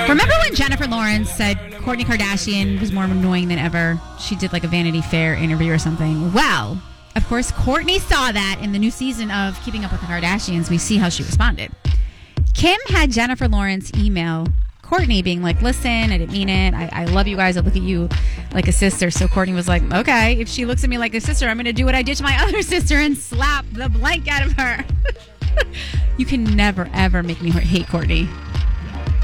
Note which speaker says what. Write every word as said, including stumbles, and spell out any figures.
Speaker 1: Remember when Jennifer Lawrence said Kourtney Kardashian was more annoying than ever? She did like a Vanity Fair interview or something. Well, of course, Kourtney saw that in the new season of Keeping Up with the Kardashians. We see how she responded. Kim had Jennifer Lawrence email Kourtney being like, listen, I didn't mean it. I, I love you guys. I look at you like a sister. So Kourtney was like, okay, if she looks at me like a sister, I'm going to do what I did to my other sister and slap the blank out of her. You can never, ever make me hate Kourtney.